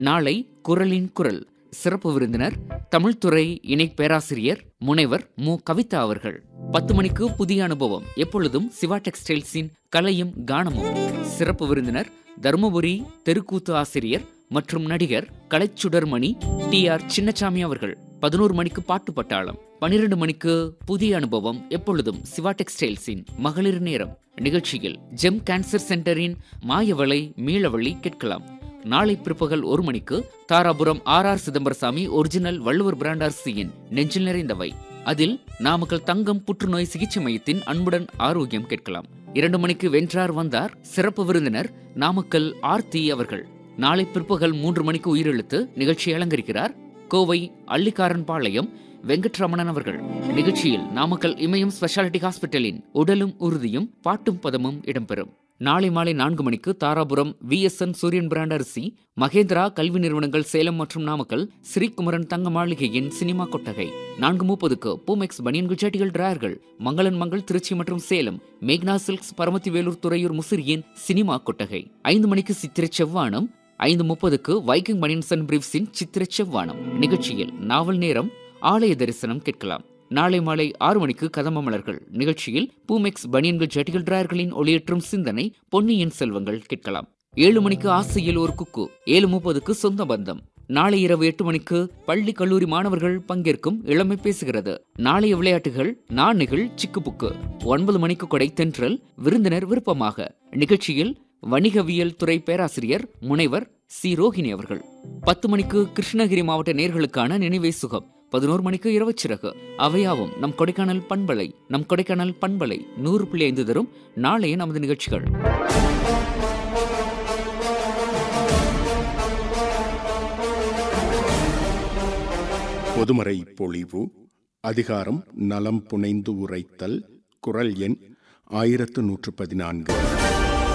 நாளை குரலின் குரல் சிறப்பு விருந்தினர் தமிழ்துறை இணை பேராசிரியர் முனைவர் மு. கவிதா அவர்கள். 10 மணிக்கு புதிய அனுபவம், எப்பொழுதும் சிவா டெக்ஸ்டைல்ஸின் கலையும் கானமும். சிறப்பு விருந்தினர் தருமபுரி தெருக்கூத்து ஆசிரியர் மற்றும் நடிகர் கலைச்சுடர்மணி டி.ஆர். சின்னசாமி அவர்கள். 11 மணிக்கு பாட்டு பட்டாளம். 12 மணிக்கு புதிய அனுபவம், எப்பொழுதும் சிவா டெக்ஸ்டைல்ஸின் மகளிர் நேரம். நிகழ்ச்சியில் ஜெம் கேன்சர் சென்டரின் மாயவளை மீளவழி கேட்கலாம். நாளை பிற்பகல் 1 மணிக்கு Dharapuram R. Chidambarasamy original Valluvar brand அரிசியின் நெஞ்சில் நிறைந்தவை. அதில் நாமக்கல் தங்கம் புற்றுநோய் சிகிச்சை மையத்தின் அன்புடன் ஆரோக்கியம் கேட்கலாம். 2 மணிக்கு வென்றார் வந்தார், சிறப்பு விருந்தினர் நாமக்கல் ஆர்த்தி அவர்கள். நாளை பிற்பகல் 3 மணிக்கு உயிரெழுத்து நிகழ்ச்சியை அலங்கரிக்கிறார் கோவை அள்ளிக்காரன் பாளையம் வெங்கட்ரமணன் அவர்கள். நிகழ்ச்சியில் நாமக்கல் இமயம் ஸ்பெஷாலிட்டி ஹாஸ்பிட்டலின் உடலும் உறுதியும் பாட்டும் பதமும் இடம்பெறும். நாளை மாலை 4 மணிக்கு தாராபுரம் VSN சூரியன் பிராண்ட் அரிசி, மகேந்திரா கல்வி நிறுவனங்கள் சேலம் மற்றும் நாமக்கல் ஸ்ரீகுமரன் தங்க மாளிகையின் சினிமா கொட்டகை. 4:30க்கு பூமெக்ஸ் பனியன்கள் ஜட்டிகள் டிராயர்கள், மங்களன் மங்கள் திருச்சி மற்றும் சேலம், மேக்னா சில்க்ஸ் பரமத்தி வேலூர் துறையூர் முசிறியின் சினிமா கொட்டகை. 5 மணிக்கு சித்திரை செவ்வானம். 5:30க்கு வைக்கிங் பனியன்ஸ் அண்ட் பிரீவ்ஸின் சித்திரை செவ்வானம். நிகழ்ச்சியில் நாவல் நேரம், ஆலய தரிசனம் கேட்கலாம். நாளை மாலை 6 மணிக்கு கதம்ப மலர்கள் நிகழ்ச்சியில் பூமெக்ஸ் பனியன்கள் ஜட்டிகள் டிராயர்களின் ஒளியேற்றும் சிந்தனை பொன்னியின் செல்வங்கள் கேட்கலாம். 7 மணிக்கு ஆசையில் ஒரு குக்கு. 7:30க்கு சொந்த பந்தம். நாளை இரவு 8 மணிக்கு பள்ளி கல்லூரி மாணவர்கள் பங்கேற்கும் இளமை பேசுகிறது. நாளைய விளையாட்டுகள் நாணிகள் சிக்குப்புக்கு. 9 மணிக்கு கொடை தென்றல் விருந்தினர் விருப்பமாக. நிகழ்ச்சியில் வணிகவியல் துறை பேராசிரியர் முனைவர் சி. ரோஹிணி அவர்கள். 10 மணிக்கு கிருஷ்ணகிரி மாவட்ட நேர்களுக்கான நினைவே சுகம். 11 மணிக்கு இரவு சிறகு. அவையாவும் நம் கொடைக்கானல் பண்பலை 100.5 தரும் நாளைய நமது நிகழ்ச்சிகள். பொதுமறை பொழிவு. அதிகாரம் நலம் புனைந்து உரைத்தல். குரல் எண் 1114.